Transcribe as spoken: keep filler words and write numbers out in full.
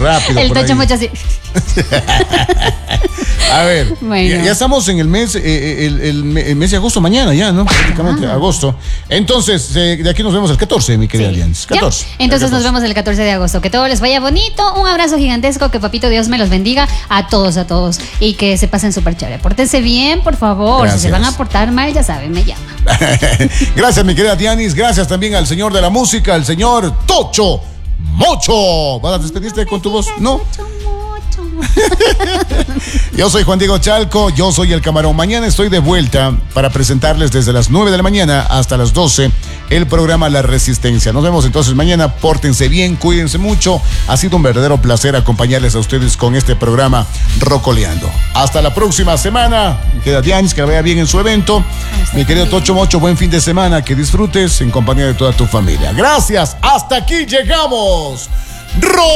rápido. El Tocho Mocho así. A ver, bueno. ya, ya estamos en el mes, eh, el, el, el mes de agosto mañana ya, ¿no? Prácticamente, ah. agosto. Entonces, eh, de aquí nos vemos el catorce, mi querida sí. Alianza. catorce. ¿Ya? Entonces catorce. Nos vemos el catorce de agosto. Que todo les vaya bonito. Un abrazo gigantesco. Que papito Dios me los bendiga a todos, a todos. Y que se pasen súper chévere. Pórtense bien, por favor. Gracias. Si se van a portar mal, ya saben, me llaman. Gracias, mi querida Dianis. Gracias también al señor de la música, el señor Tocho Mocho. ¿Vas a despedirte con tu voz? No. Yo soy Juan Diego Chalco, yo soy el Camarón. Mañana estoy de vuelta para presentarles desde las nueve de la mañana hasta las doce el programa La Resistencia. Nos vemos entonces mañana, pórtense bien, cuídense mucho. Ha sido un verdadero placer acompañarles a ustedes con este programa Rocoleando. Hasta la próxima semana. Me queda Dianis, que la vaya bien en su evento. Mi querido Tocho Mocho, buen fin de semana, que disfrutes en compañía de toda tu familia. Gracias, hasta aquí llegamos. ¡Ro!